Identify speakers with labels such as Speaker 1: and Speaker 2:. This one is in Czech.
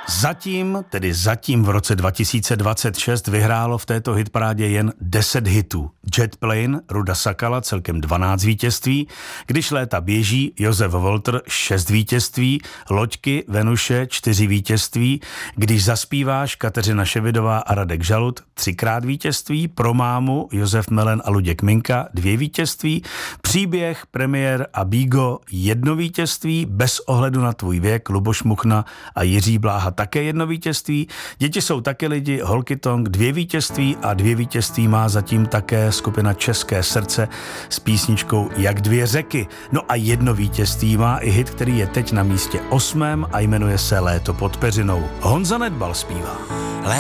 Speaker 1: Zatím v roce 2026 vyhrálo v této hitparádě jen 10 hitů. Jet Plane, Ruda Sakala, celkem 12 vítězství, Když léta běží, Josef Walter 6 vítězství, Loďky, Venuše 4 vítězství, Když zaspíváš, Kateřina Ševidová a Radek Žalud 3krát vítězství, Pro mámu, Josef Melen a Luděk Minka 2 vítězství, Příběh, Premiér a Bígo 1 vítězství, Bez ohledu na tvůj věk, Luboš Muchna a Jiří Bláha také 1 vítězství, Děti jsou také lidi, Holky Tong 2 vítězství a 2 vítězství má zatím také skupina České srdce s písničkou Jak 2 řeky. No a 1 vítězství má i hit, který je teď na místě 8. a jmenuje se Léto pod peřinou. Honza Nedbal zpívá.